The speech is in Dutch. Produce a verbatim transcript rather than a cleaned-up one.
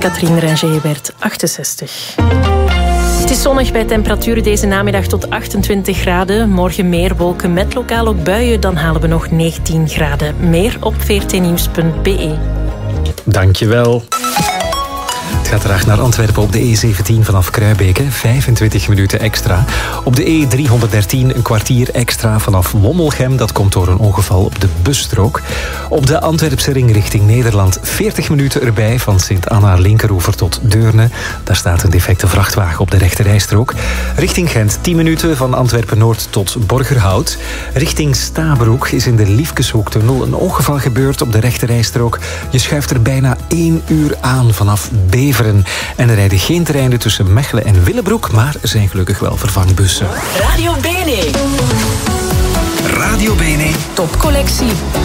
Catherine Ranger werd achtenzestig. Het is zonnig bij temperaturen deze namiddag tot achtentwintig graden. Morgen meer wolken met lokaal ook buien. Dan halen we nog negentien graden. Meer op v r t nieuws punt b e. Dankjewel. Het gaat traag naar Antwerpen op de E zeventien vanaf Kruibeke. vijfentwintig minuten extra. Op de E driehonderddertien een kwartier extra vanaf Wommelgem. Dat komt door een ongeval op de busstrook. Op de Antwerpse ring richting Nederland veertig minuten erbij. Van Sint-Anna Linkeroever tot Deurne. Daar staat een defecte vrachtwagen op de rechterrijstrook. Richting Gent tien minuten van Antwerpen-Noord tot Borgerhout. Richting Stabroek is in de Liefkeshoektunnel een ongeval gebeurd op de rechterrijstrook. Je schuift er bijna één uur aan vanaf Beveren. En er rijden geen treinen tussen Mechelen en Willebroek, maar er zijn gelukkig wel vervangbussen. Radio Bene. Radio Bene. Topcollectie.